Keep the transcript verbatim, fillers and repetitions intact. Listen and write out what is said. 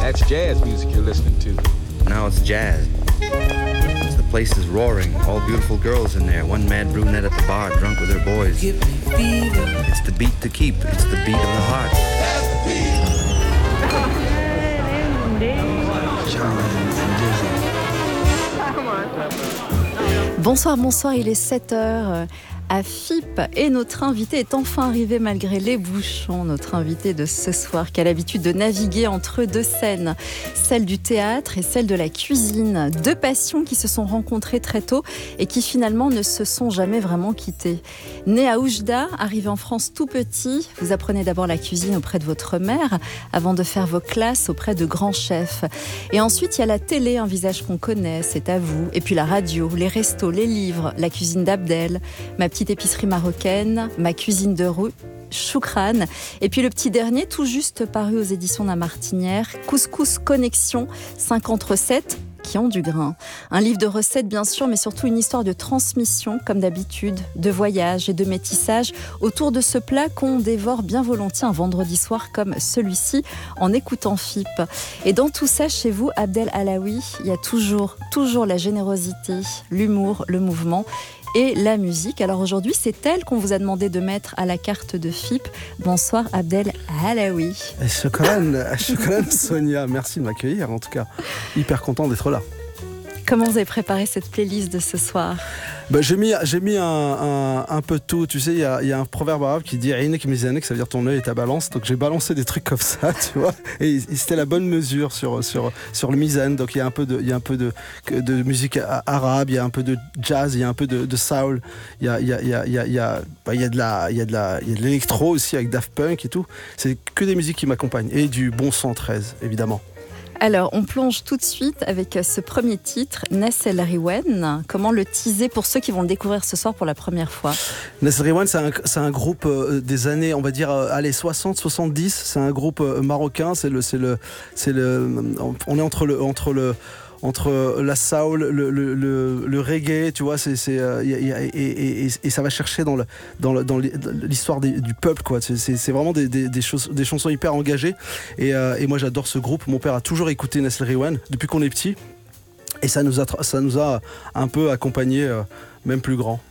That's jazz music you're listening to. Now it's jazz. The place is roaring, all beautiful girls in there, one mad brunette at the bar, drunk with her boys. It's the beat to keep, it's the beat of the heart. Bonsoir, bonsoir, il est sept heures à F I P et notre invité est enfin arrivé malgré les bouchons. Notre invité de ce soir qui a l'habitude de naviguer entre deux scènes, celle du théâtre et celle de la cuisine. Deux passions qui se sont rencontrées très tôt et qui finalement ne se sont jamais vraiment quittées. Né à Oujda, arrivé en France tout petit, vous apprenez d'abord la cuisine auprès de votre mère avant de faire vos classes auprès de grands chefs. Et ensuite il y a la télé, un visage qu'on connaît, c'est à vous. Et puis la radio, les restos, les livres, la cuisine d'Abdel, ma petite petite épicerie marocaine, ma cuisine de rue, Choukran. Et puis le petit dernier, tout juste paru aux éditions La Martinière, Couscous Connexion, cinquante recettes qui ont du grain. Un livre de recettes bien sûr, mais surtout une histoire de transmission, comme d'habitude, de voyage et de métissage autour de ce plat qu'on dévore bien volontiers un vendredi soir comme celui-ci en écoutant F I P. Et dans tout ça, chez vous, Abdel Alaoui, il y a toujours, toujours la générosité, l'humour, le mouvement et la musique. Alors aujourd'hui, c'est elle qu'on vous a demandé de mettre à la carte de F I P. Bonsoir Abdel Alaoui. Shukran, shukran Sonia, merci de m'accueillir en tout cas. Hyper content d'être là. Comment vous avez préparé cette playlist de ce soir ? Bah, j'ai mis, j'ai mis un, un, un peu de tout. Tu sais, il y a, y a un proverbe arabe qui dit Ainek mizanek, ça veut dire ton œil et ta balance. Donc j'ai balancé des trucs comme ça, tu vois. Et, et c'était la bonne mesure sur, sur, sur le mizan. Donc il y a un peu de, il y a un peu de, de musique arabe, il y a un peu de jazz, il y a un peu de, de soul. Il y a, il y a, il y a, il y a, il y a, bah, il y a de la, il y a de la, il y a de l'électro aussi avec Daft Punk et tout. C'est que des musiques qui m'accompagnent. Et du bon cent treize, évidemment. Alors, on plonge tout de suite avec ce premier titre, Nes El Riwen. Comment le teaser pour ceux qui vont le découvrir ce soir pour la première fois ? Nes El Riwen, c'est un, c'est un groupe euh, des années, on va dire, euh, allez, soixante soixante-dix. C'est un groupe euh, marocain. C'est le, c'est le, c'est le, on est entre le, entre le, entre la soul, le, le, le, le reggae, tu vois, c'est, c'est, euh, y a, y a, et, et, et, et ça va chercher dans, le, dans, le, dans l'histoire des, du peuple, quoi. C'est, c'est, c'est vraiment des, des, des, choses, des chansons hyper engagées. Et, euh, et moi, j'adore ce groupe. Mon père a toujours écouté Nes El Riwen depuis qu'on est petit. Et ça nous a, ça nous a un peu accompagnés, euh, même plus grand.